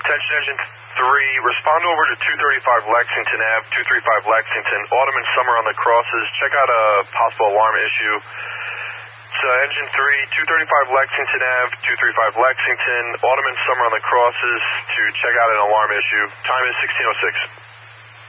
Attention engine 3, respond over to 235 Lexington Ave, 235 Lexington. Autumn and summer on the crosses. Check out a possible alarm issue. So engine 3, 235 Lexington Ave, 235 Lexington. Autumn and summer on the crosses to check out an alarm issue. Time is 16:06.